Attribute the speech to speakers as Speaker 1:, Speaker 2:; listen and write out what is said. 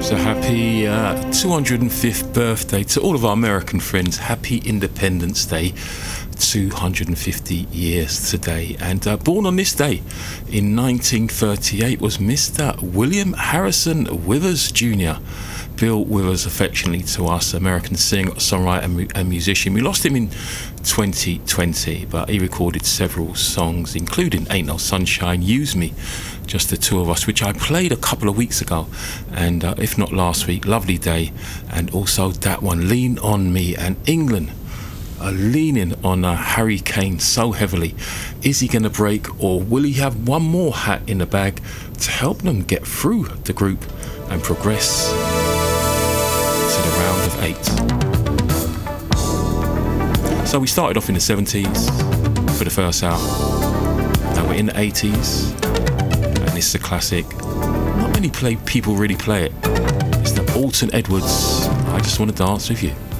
Speaker 1: So happy 205th birthday to all of our American friends. Happy Independence Day. 250 years today. And born on this day in 1938 was Mr. William Harrison Withers Jr. Bill Withers, affectionately to us, American singer, songwriter and musician. We lost him in 2020, but he recorded several songs, including Ain't No Sunshine, Use Me, Just the Two of Us, which I played a couple of weeks ago, and if not last week, Lovely Day, and also that one, Lean On Me. And England are leaning on Harry Kane so heavily. Is he going to break, or will he have one more hat in the bag to help them get through the group and progress to the round of 8? So we started off in the 70s for the first hour. Now we're in the 80s, and this is a classic. Not many people really play it. It's the Alton Edwards, I Just Want to Dance With You.